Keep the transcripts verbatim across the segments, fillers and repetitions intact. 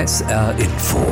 S R Info.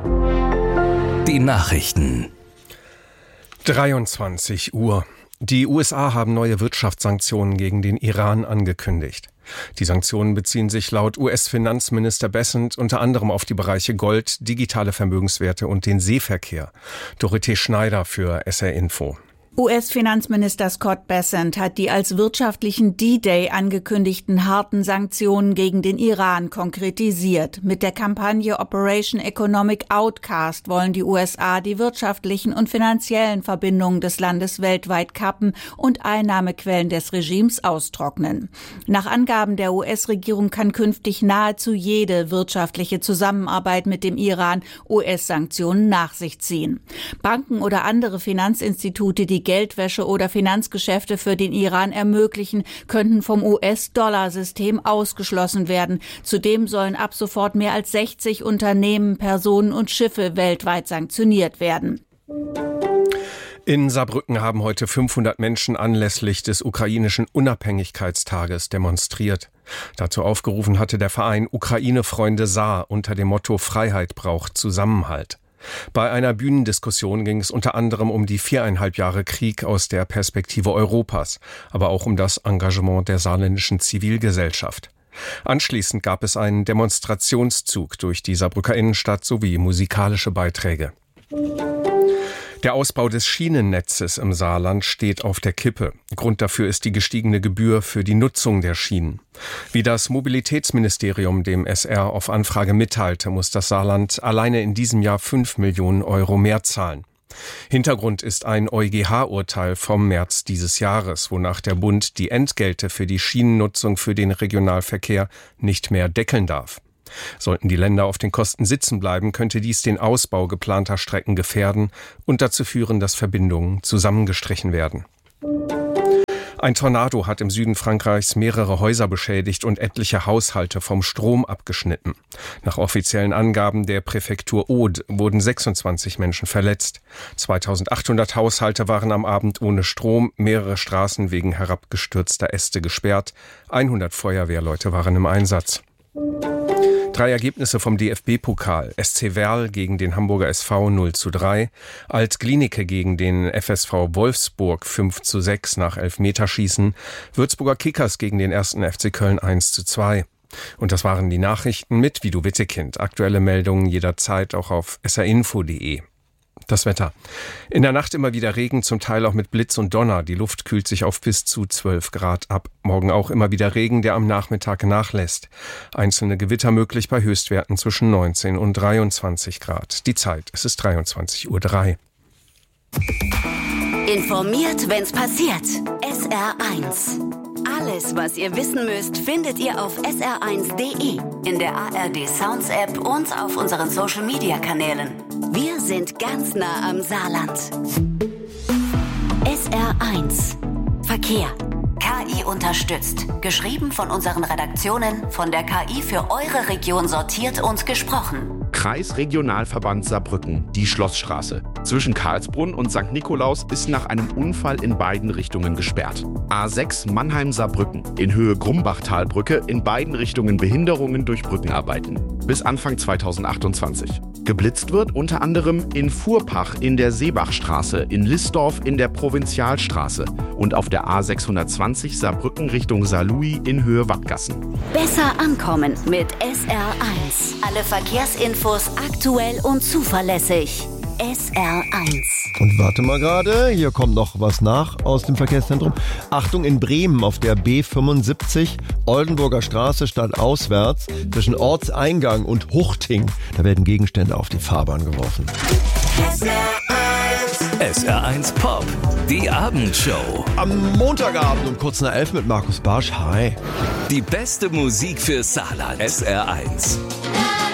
Die Nachrichten. dreiundzwanzig Uhr. Die U S A haben neue Wirtschaftssanktionen gegen den Iran angekündigt. Die Sanktionen beziehen sich laut U S-Finanzminister Bessent unter anderem auf die Bereiche Gold, digitale Vermögenswerte und den Seeverkehr. Dorothee Schneider für S R Info. U S-Finanzminister Scott Bessent hat die als wirtschaftlichen D-Day angekündigten harten Sanktionen gegen den Iran konkretisiert. Mit der Kampagne Operation Economic Outcast wollen die U S A die wirtschaftlichen und finanziellen Verbindungen des Landes weltweit kappen und Einnahmequellen des Regimes austrocknen. Nach Angaben der U S-Regierung kann künftig nahezu jede wirtschaftliche Zusammenarbeit mit dem Iran U S-Sanktionen nach sich ziehen. Banken oder andere Finanzinstitute, die Geldwäsche oder Finanzgeschäfte für den Iran ermöglichen, könnten vom U S-Dollar-System ausgeschlossen werden. Zudem sollen ab sofort mehr als sechzig Unternehmen, Personen und Schiffe weltweit sanktioniert werden. In Saarbrücken haben heute fünfhundert Menschen anlässlich des ukrainischen Unabhängigkeitstages demonstriert. Dazu aufgerufen hatte der Verein Ukraine-Freunde Saar unter dem Motto Freiheit braucht Zusammenhalt. Bei einer Bühnendiskussion ging es unter anderem um die viereinhalb Jahre Krieg aus der Perspektive Europas, aber auch um das Engagement der saarländischen Zivilgesellschaft. Anschließend gab es einen Demonstrationszug durch die Saarbrücker Innenstadt sowie musikalische Beiträge. Der Ausbau des Schienennetzes im Saarland steht auf der Kippe. Grund dafür ist die gestiegene Gebühr für die Nutzung der Schienen. Wie das Mobilitätsministerium dem S R auf Anfrage mitteilte, muss das Saarland alleine in diesem Jahr fünf Millionen Euro mehr zahlen. Hintergrund ist ein EuGH-Urteil vom März dieses Jahres, wonach der Bund die Entgelte für die Schienennutzung für den Regionalverkehr nicht mehr deckeln darf. Sollten die Länder auf den Kosten sitzen bleiben, könnte dies den Ausbau geplanter Strecken gefährden und dazu führen, dass Verbindungen zusammengestrichen werden. Ein Tornado hat im Süden Frankreichs mehrere Häuser beschädigt und etliche Haushalte vom Strom abgeschnitten. Nach offiziellen Angaben der Präfektur Aude wurden sechsundzwanzig Menschen verletzt. zweitausendachthundert Haushalte waren am Abend ohne Strom, mehrere Straßen wegen herabgestürzter Äste gesperrt, hundert Feuerwehrleute waren im Einsatz. Drei Ergebnisse vom D F B-Pokal. S C Verl gegen den Hamburger S V null zu drei, Alt-Glienicke gegen den F S V Wolfsburg fünf zu sechs nach Elfmeterschießen, Würzburger Kickers gegen den ersten F C Köln eins zu zwei. Und das waren die Nachrichten mit Vido Wittekind. Aktuelle Meldungen jederzeit auch auf s r info punkt d e. Das Wetter. In der Nacht immer wieder Regen, zum Teil auch mit Blitz und Donner. Die Luft kühlt sich auf bis zu zwölf Grad ab. Morgen auch immer wieder Regen, der am Nachmittag nachlässt. Einzelne Gewitter möglich bei Höchstwerten zwischen neunzehn und dreiundzwanzig Grad. Die Zeit, es ist dreiundzwanzig Uhr drei. Informiert, wenn's passiert. S R eins. Alles, was ihr wissen müsst, findet ihr auf s r eins punkt d e, in der A R D Sounds App und auf unseren Social Media Kanälen. Wir sind ganz nah am Saarland. S R eins. Verkehr. K I unterstützt. Geschrieben von unseren Redaktionen, von der K I für eure Region sortiert und gesprochen. Kreisregionalverband Saarbrücken, die Schlossstraße. Zwischen Karlsbrunn und Sankt Nikolaus ist nach einem Unfall in beiden Richtungen gesperrt. A sechs Mannheim-Saarbrücken, in Höhe Grumbachtalbrücke, in beiden Richtungen Behinderungen durch Brückenarbeiten. Bis Anfang zweitausendachtundzwanzig. Geblitzt wird unter anderem in Fuhrpach in der Seebachstraße, in Listdorf in der Provinzialstraße und auf der A sechshundertzwanzig Saarbrücken Richtung Saarlouis in Höhe Wattgassen. Besser ankommen mit S R eins. Alle Verkehrsinfos aktuell und zuverlässig. S R eins. Und warte mal gerade, hier kommt noch was nach aus dem Verkehrszentrum. Achtung, in Bremen auf der B fünfundsiebzig, Oldenburger Straße stadtauswärts, zwischen Ortseingang und Huchting. Da werden Gegenstände auf die Fahrbahn geworfen. S R eins. S R eins Pop, die Abendshow. Am Montagabend um kurz nach elf mit Markus Barsch. Hi. Die beste Musik für Saarland. S R eins.